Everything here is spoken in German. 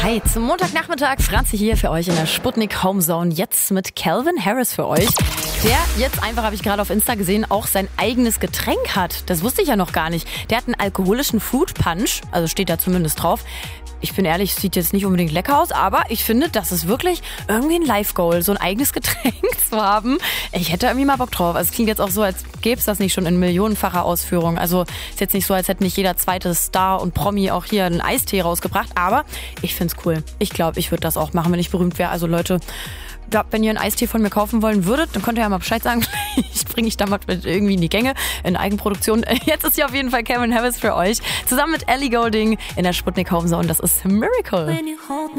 Hi, zum Montagnachmittag Franzi hier für euch in der Sputnik Homezone. Jetzt mit Calvin Harris für euch. Der jetzt einfach, habe ich gerade auf Insta gesehen, auch sein eigenes Getränk hat. Das wusste ich ja noch gar nicht. Der hat einen alkoholischen Fruit Punch, also steht da zumindest drauf. Ich bin ehrlich, sieht jetzt nicht unbedingt lecker aus, aber ich finde, das ist wirklich irgendwie ein Life-Goal, so ein eigenes Getränk zu haben. Ich hätte irgendwie mal Bock drauf. Also es klingt jetzt auch so, als gäbe es das nicht schon in millionenfacher Ausführung. Also ist jetzt nicht so, als hätte nicht jeder zweite Star und Promi auch hier einen Eistee rausgebracht. Aber ich find's cool. Ich glaube, ich würde das auch machen, wenn ich berühmt wäre. Also Leute, ja, wenn ihr einen Eistee von mir kaufen wollen würdet, dann könnt ihr ja mal Bescheid sagen. Ich bringe ich da mal irgendwie in die Gänge, in Eigenproduktion. Jetzt ist hier auf jeden Fall Calvin Harris für euch. Zusammen mit Ellie Goulding in der Sputnik Homezone. Das ist Miracle.